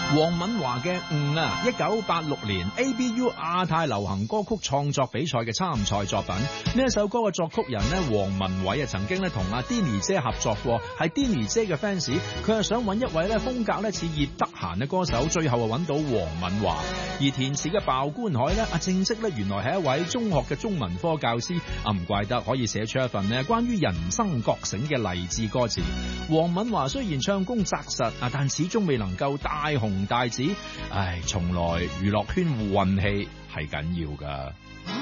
黃敏華嘅誤啊，1986年 ABU 亞太流行歌曲創作比賽嘅參賽作品。呢一首歌嘅作曲人呢，黃文偉啊，曾經咧同阿 Denny 姐合作過，係 Denny 姐嘅 fans，佢係想揾一位咧風格咧似葉德嫻嘅歌手，最後啊揾到黃敏華。而填詞嘅鮑觀海咧，阿正式咧原來係一位中學嘅中文科教師，唔怪得可以寫出一份咧關於人生覺醒嘅勵志歌詞。黃敏華雖然唱功紮實啊，但始終未能夠大紅大紫。唉，從來娛樂圈運氣係緊要㗎。